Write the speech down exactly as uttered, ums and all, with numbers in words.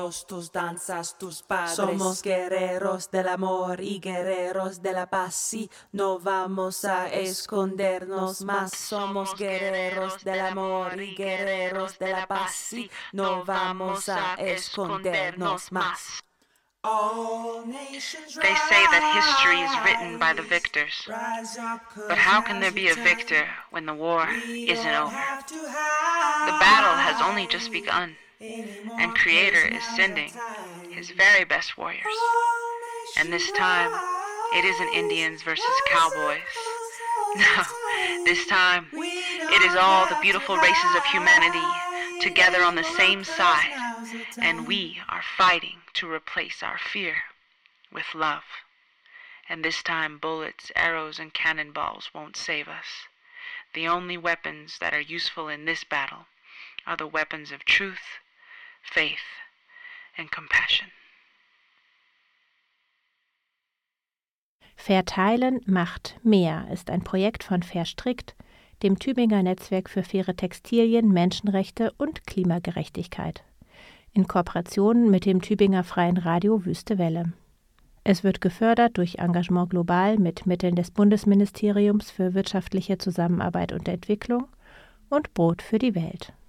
tus danzas, tus padres. Somos guerreros del amor y guerreros de la paz y no vamos a escondernos más. Somos guerreros del amor y guerreros de la paz y no vamos a escondernos más. They say that history is written by the victors. But how can there be a victor when the war isn't over? The battle has only just begun, and Creator is sending his very best warriors. And this time, it isn't Indians versus cowboys. No, this time, it is all the beautiful races of humanity together on the same side, and we are fighting to replace our fear with love. And this time bullets, arrows, and cannonballs won't save us. The only weapons that are useful in this battle are the weapons of truth, faith, and compassion. Verteilen macht mehr ist ein Projekt von Verstrickt, dem Tübinger Netzwerk für faire Textilien, Menschenrechte und Klimagerechtigkeit, in Kooperation mit dem Tübinger Freien Radio Wüste Welle. Es wird gefördert durch Engagement Global mit Mitteln des Bundesministeriums für wirtschaftliche Zusammenarbeit und Entwicklung und Brot für die Welt.